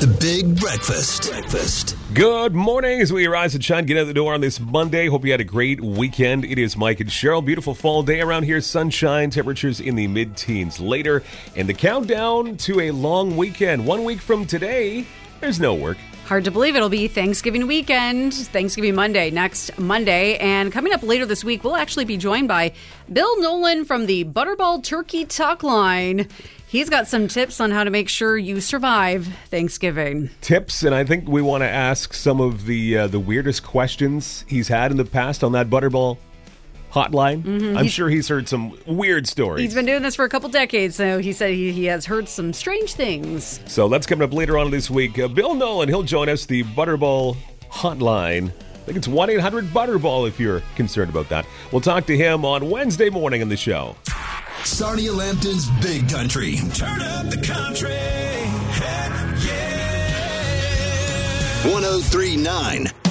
The Big Breakfast. Good morning as we rise and shine, get out the door on this Monday. Hope you had a great weekend. It is Mike and Cheryl. Beautiful fall day around here. Sunshine, temperatures in the mid-teens later. And the countdown to a long weekend. 1 week from today, there's no work. Hard to believe it'll be Thanksgiving weekend, Thanksgiving Monday, next Monday. And coming up later this week, we'll actually be joined by Bill Nolan from the Butterball Turkey Talk Line. He's got some tips on how to make sure you survive Thanksgiving. Tips, and I think we want to ask some of the weirdest questions he's had in the past on that Butterball hotline. Mm-hmm. I'm sure he's heard some weird stories. He's been doing this for a couple decades, so he said he has heard some strange things. So that's coming up later on this week. Bill Nolan, he'll join us, the Butterball hotline. I think it's 1-800-BUTTERBALL if you're concerned about that. We'll talk to him on Wednesday morning on the show. Sarnia Lambton's Big Country. Turn up the country. Heck yeah. 103.9